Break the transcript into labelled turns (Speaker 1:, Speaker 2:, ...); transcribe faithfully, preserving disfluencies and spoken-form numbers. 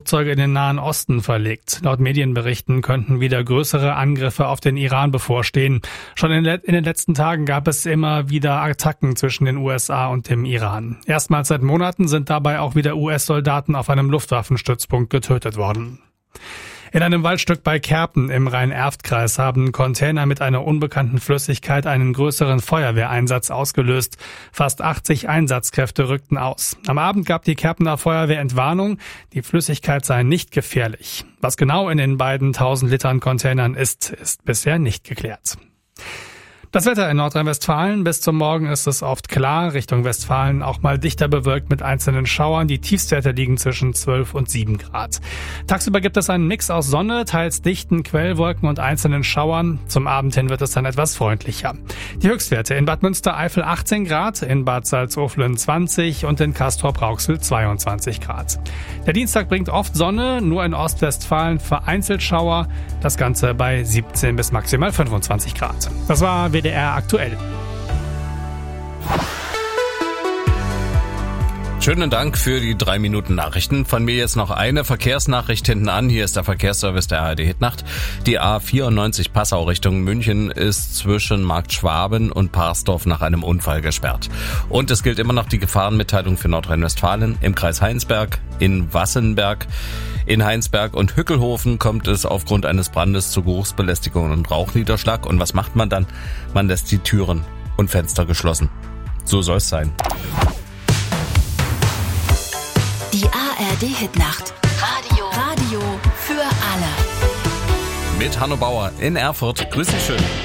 Speaker 1: Flugzeuge in den Nahen Osten verlegt. Laut Medienberichten könnten wieder größere Angriffe auf den Iran bevorstehen. Schon in, in den letzten Tagen gab es immer wieder Attacken zwischen den U S A und dem Iran. Erstmals seit Monaten sind dabei auch wieder U S-Soldaten auf einem Luftwaffenstützpunkt getötet worden. In einem Waldstück bei Kerpen im Rhein-Erft-Kreis haben Container mit einer unbekannten Flüssigkeit einen größeren Feuerwehreinsatz ausgelöst. Fast achtzig Einsatzkräfte rückten aus. Am Abend gab die Kerpener Feuerwehr Entwarnung, die Flüssigkeit sei nicht gefährlich. Was genau in den beiden tausend Litern Containern ist, ist bisher nicht geklärt. Das Wetter in Nordrhein-Westfalen. Bis zum Morgen ist es oft klar, Richtung Westfalen auch mal dichter bewölkt mit einzelnen Schauern. Die Tiefstwerte liegen zwischen zwölf und sieben Grad. Tagsüber gibt es einen Mix aus Sonne, teils dichten Quellwolken und einzelnen Schauern. Zum Abend hin wird es dann etwas freundlicher. Die Höchstwerte in Bad Münstereifel achtzehn Grad, in Bad Salzuflen zwanzig und in Castrop-Rauxel zweiundzwanzig Grad. Der Dienstag bringt oft Sonne, nur in Ostwestfalen vereinzelt Schauer. Das Ganze bei siebzehn bis maximal fünfundzwanzig Grad. Das war W D R aktuell.
Speaker 2: Schönen Dank für die drei Minuten Nachrichten. Von mir jetzt noch eine Verkehrsnachricht hinten an. Hier ist der Verkehrsservice der A R D Hitnacht. Die A vierundneunzig Passau Richtung München ist zwischen Markt Schwaben und Parsdorf nach einem Unfall gesperrt. Und es gilt immer noch die Gefahrenmitteilung für Nordrhein-Westfalen. Im Kreis Heinsberg, in Wassenberg, in Heinsberg und Hückelhofen kommt es aufgrund eines Brandes zu Geruchsbelästigung und Rauchniederschlag. Und was macht man dann? Man lässt die Türen und Fenster geschlossen. So soll es sein.
Speaker 3: Die A R D Hitnacht. Radio. Radio für alle.
Speaker 2: Mit Hanno Bauer in Erfurt. Grüß dich schön.